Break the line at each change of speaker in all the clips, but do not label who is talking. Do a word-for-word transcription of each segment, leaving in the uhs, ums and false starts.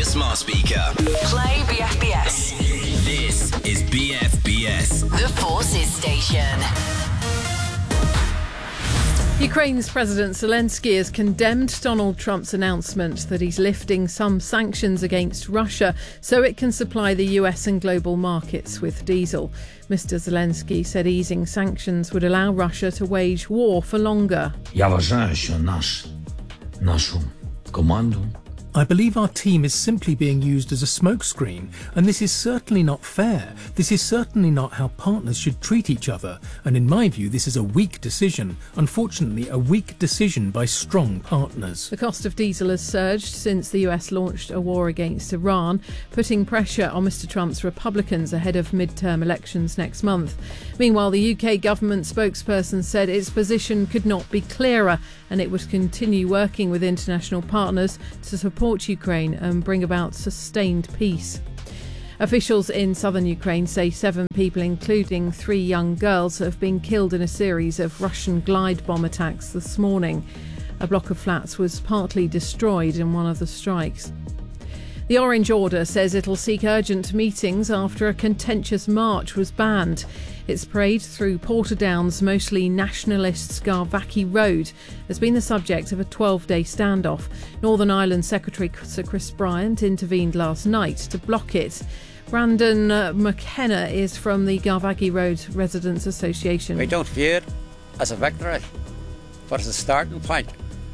your smart speaker.
Play B F B S.
This is B F B S.
The Forces Station.
Ukraine's President Zelensky has condemned Donald Trump's announcement that he's lifting some sanctions against Russia so it can supply the U S and global markets with diesel. Mister Zelensky said easing sanctions would allow Russia to wage war for longer.
Я вважаю, що наш, нашу команду
I believe our team is simply being used as a smokescreen, and this is certainly not fair. This is certainly not how partners should treat each other, and in my view this is a weak decision, unfortunately a weak decision by strong partners.
The cost of diesel has surged since the U S launched a war against Iran, putting pressure on Mister Trump's Republicans ahead of mid-term elections next month. Meanwhile, the U K government spokesperson said its position could not be clearer and it would continue working with international partners to support Ukraine and bring about sustained peace. Officials in southern Ukraine say seven people, including three young girls, have been killed in a series of Russian glide bomb attacks this morning. A block of flats was partly destroyed in one of the strikes. The Orange Order says it'll seek urgent meetings after a contentious march was banned. Its parade through Portadown's mostly nationalist Skarvaki Road has been the subject of a twelve-day standoff. Northern Ireland Secretary Sir Chris Bryant intervened last night to block it. Brandon uh, McKenna is from the Skarvaki Road Residents Association.
We don't view it as a victory, but as a starting point,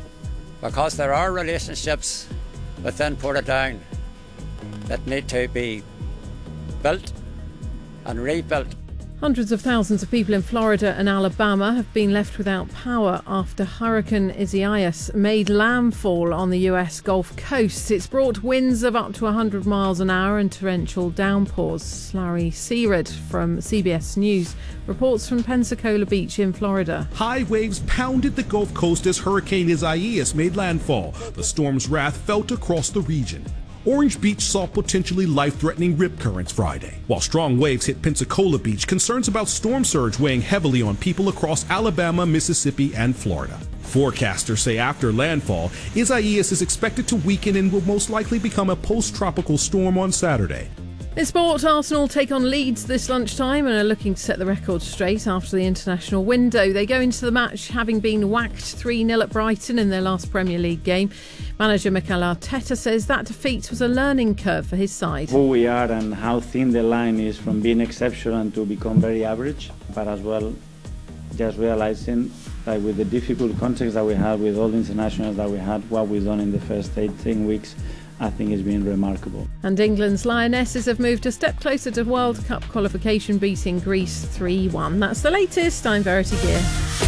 because there are relationships within Portadown that need to be built and rebuilt.
Hundreds of thousands of people in Florida and Alabama have been left without power after Hurricane Isaias made landfall on the U S Gulf Coast. It's brought winds of up to one hundred miles an hour and torrential downpours. Larry Searad from C B S News reports from Pensacola Beach in Florida.
High waves pounded the Gulf Coast as Hurricane Isaias made landfall. The storm's wrath felt across the region. Orange Beach saw potentially life-threatening rip currents Friday. While strong waves hit Pensacola Beach, concerns about storm surge weighing heavily on people across Alabama, Mississippi, and Florida. Forecasters say after landfall, Isaias is expected to weaken and will most likely become a post-tropical storm on Saturday.
In sport, Arsenal take on Leeds this lunchtime and are looking to set the record straight after the international window. They go into the match having been whacked three nil at Brighton in their last Premier League game. Manager Mikel Arteta says that defeat was a learning curve for his side.
Who we are and how thin the line is from being exceptional to become very average, but as well just realising that with the difficult context that we had with all the internationals that we had, what we've done in the first eighteen weeks, I think it's been remarkable.
And England's Lionesses have moved a step closer to World Cup qualification, beating Greece three one. That's the latest. I'm Verity Gear.